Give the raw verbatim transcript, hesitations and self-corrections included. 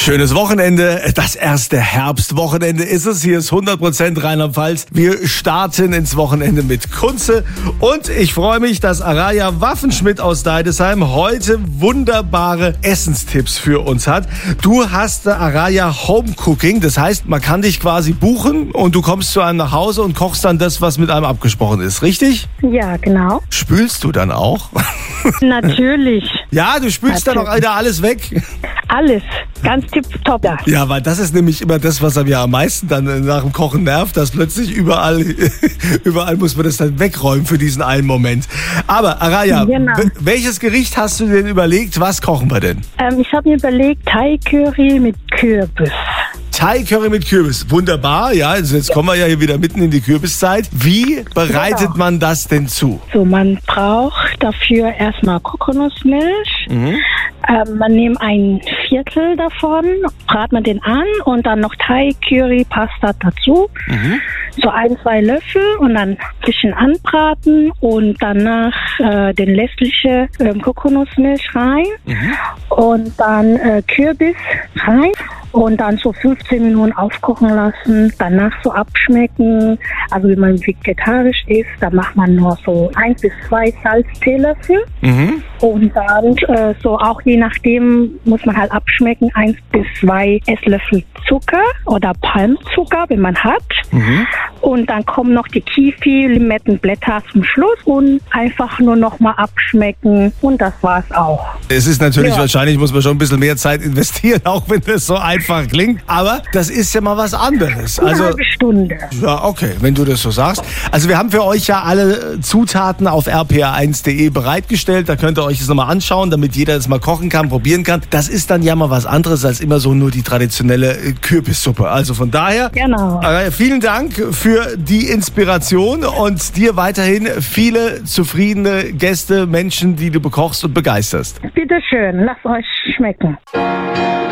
Schönes Wochenende. Das erste Herbstwochenende ist es. Hier ist hundert Prozent Rheinland-Pfalz. Wir starten ins Wochenende mit Kunze. Und ich freue mich, dass Araya Waffenschmidt aus Deidesheim heute wunderbare Essenstipps für uns hat. Du hast Araya Home Cooking. Das heißt, man kann dich quasi buchen und du kommst zu einem nach Hause und kochst dann das, was mit einem abgesprochen ist. Richtig? Ja, genau. Spülst du dann auch? Natürlich. Ja, du spülst dann auch wieder alles weg? Alles. Ganz tipptopp. Ja, weil das ist nämlich immer das, was einem ja am meisten dann nach dem Kochen nervt, dass plötzlich überall, überall muss man das dann wegräumen für diesen einen Moment. Aber Araya, genau. w- welches Gericht hast du denn überlegt? Was kochen wir denn? Ähm, ich habe mir überlegt, Thai-Curry mit Kürbis. Thai-Curry mit Kürbis. Wunderbar, ja. Also jetzt kommen wir ja hier wieder mitten in die Kürbiszeit. Wie bereitet Genau. man das denn zu? So, man braucht dafür erstmal Kokosnussmilch. Mhm. Ähm, man nimmt ein Viertel davon, brät man den an und dann noch Thai-Curry-Pasta dazu. Mhm. So ein, zwei Löffel und dann ein bisschen anbraten und danach äh, den restlichen äh, Kokosnussmilch rein Mhm. und dann äh, Kürbis rein und dann so fünfzehn Minuten aufkochen lassen, danach so abschmecken. Also wenn man vegetarisch ist, dann macht man nur so ein bis zwei Salzteelöffel. Mhm. Und dann äh, so auch je nachdem muss man halt abschmecken, eins bis zwei Esslöffel Zucker oder Palmzucker, wenn man hat. Mhm. Und dann kommen noch die Kiwi-Limettenblätter zum Schluss und einfach nur noch mal abschmecken und das war's auch. Es ist natürlich, Ja. wahrscheinlich muss man schon ein bisschen mehr Zeit investieren, auch wenn das so einfach klingt. Aber das ist ja mal was anderes. Eine Also halbe Stunde. ja, okay, wenn du das so sagst. Also wir haben für euch ja alle Zutaten auf r p r eins punkt d e bereitgestellt. Da könnt ihr euch das nochmal anschauen, damit jeder das mal kochen kann, probieren kann. Das ist dann ja mal was anderes als immer so nur die traditionelle äh, Kürbissuppe. Also von daher, Genau. äh, vielen Dank für die Inspiration und dir weiterhin viele zufriedene Gäste, Menschen, die du bekochst und begeisterst. Bitteschön, lasst euch schmecken.